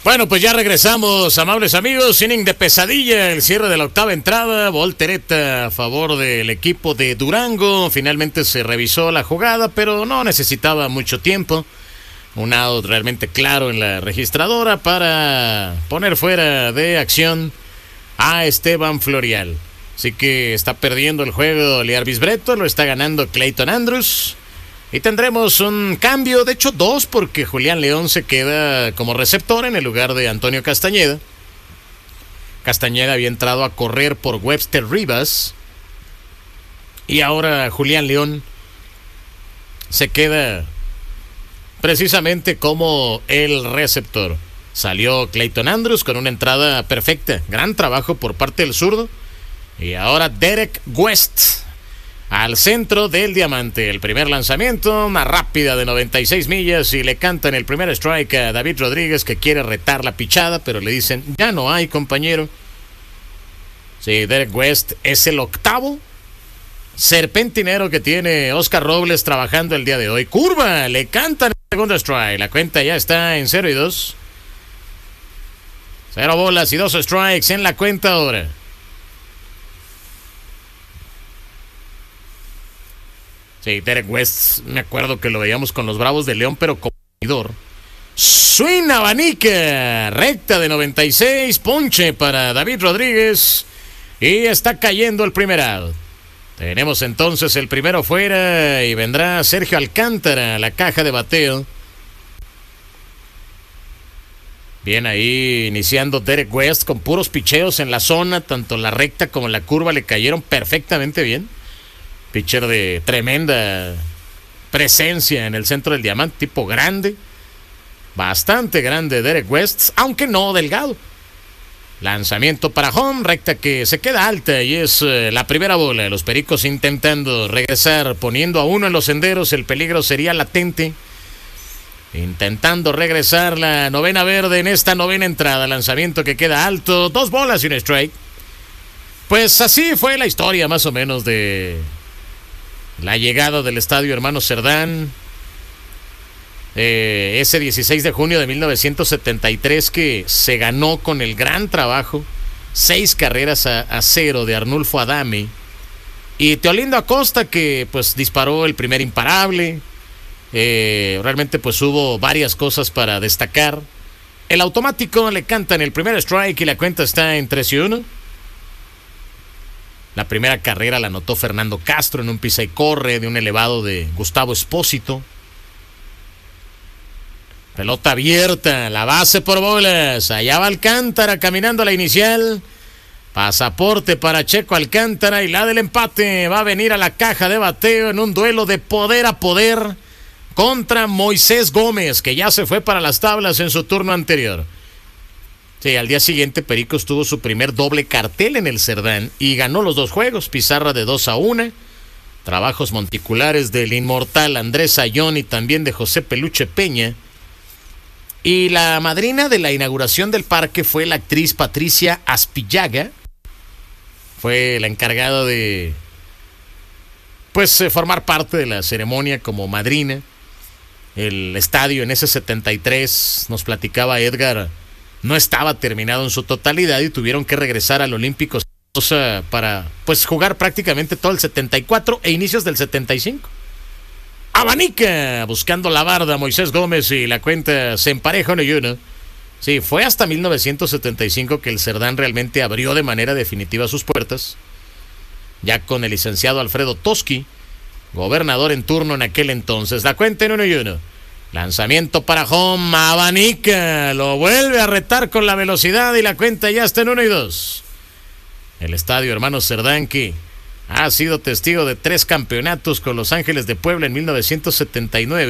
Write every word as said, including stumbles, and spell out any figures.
Bueno, pues ya regresamos, amables amigos. Inning de pesadilla, el cierre de la octava entrada, voltereta a favor del equipo de Durango. Finalmente se revisó la jugada, pero no necesitaba mucho tiempo. Un out realmente claro en la registradora para poner fuera de acción a Esteban Florial. Así que está perdiendo el juego Learvis Breto, lo está ganando Clayton Andrews. Y tendremos un cambio, de hecho dos, porque Julián León se queda como receptor en el lugar de Antonio Castañeda. Castañeda había entrado a correr por Webster Rivas. Y ahora Julián León se queda precisamente como el receptor. Salió Clayton Andrews con una entrada perfecta. Gran trabajo por parte del zurdo. Y ahora Derek West al centro del diamante. El primer lanzamiento, una rápida de noventa y seis millas, y le cantan el primer strike a David Rodríguez, que quiere retar la pichada, pero le dicen, ya no hay, compañero. Sí, Derek West es el octavo serpentinero que tiene Oscar Robles trabajando el día de hoy. Curva, le cantan el segundo strike. La cuenta ya está en cero y dos. Cero bolas y dos strikes en la cuenta ahora. Sí, Derek West, me acuerdo que lo veíamos con los Bravos de León, pero como seguidor. Swing abanica, recta de noventa y seis, ponche para David Rodríguez, y está cayendo el primer out. Tenemos entonces el primero fuera y vendrá Sergio Alcántara a la caja de bateo. Bien ahí iniciando Derek West con puros picheos en la zona, tanto la recta como la curva le cayeron perfectamente bien. Pitcher de tremenda presencia en el centro del diamante, tipo grande, bastante grande Derek West, aunque no delgado. Lanzamiento para home, recta que se queda alta y es eh, la primera bola. Los Pericos intentando regresar, poniendo a uno en los senderos, el peligro sería latente. Intentando regresar la novena verde en esta novena entrada. Lanzamiento que queda alto, dos bolas y un strike. Pues así fue la historia más o menos de la llegada del Estadio Hermano Cerdán, eh, ese dieciséis de junio de mil novecientos setenta y tres, que se ganó con el gran trabajo, seis carreras a, a cero de Arnulfo Adame, y Teolindo Acosta, que pues disparó el primer imparable. Eh, realmente pues hubo varias cosas para destacar. El automático le cantan el primer strike y la cuenta está en tres y uno. La primera carrera la anotó Fernando Castro en un pisa y corre de un elevado de Gustavo Espósito. Pelota abierta, la base por bolas. Allá va Alcántara caminando a la inicial. Pasaporte para Checo Alcántara, y la del empate va a venir a la caja de bateo en un duelo de poder a poder contra Moisés Gómez, que ya se fue para las tablas en su turno anterior. Sí, al día siguiente Pericos tuvo su primer doble cartel en el Cerdán y ganó los dos juegos, pizarra de dos a uno. Trabajos monticulares del inmortal Andrés Ayón y también de José Peluche Peña. Y la madrina de la inauguración del parque fue la actriz Patricia Aspillaga. Fue la encargada de pues formar parte de la ceremonia como madrina. El estadio en ese setenta y tres, nos platicaba Edgar, no estaba terminado en su totalidad y tuvieron que regresar al Olímpico para pues jugar prácticamente todo el setenta y cuatro e inicios del setenta y cinco. Abanica buscando la barda Moisés Gómez y la cuenta se empareja uno y uno. Sí, fue hasta mil novecientos setenta y cinco que el Cerdán realmente abrió de manera definitiva sus puertas, ya con el licenciado Alfredo Toski, gobernador en turno en aquel entonces. La cuenta en uno y uno. Lanzamiento para home, abanica, lo vuelve a retar con la velocidad y la cuenta ya está en uno y dos. El Estadio Hermano Cerdán, que ha sido testigo de tres campeonatos con Los Ángeles de Puebla en mil novecientos setenta y nueve.